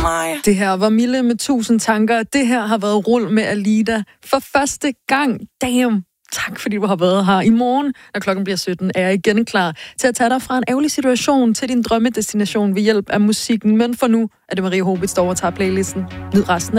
mig. Det her var Mille med 1000 tanker. Det her har været Rul med Alida for første gang. Damn! Tak fordi du har været her. I morgen, når klokken bliver 17, er jeg igen klar til at tage dig fra en ærgerlig situation til din drømmedestination ved hjælp af musikken. Men for nu er det Marie Hobitz, der overtager playlisten. Nyd resten.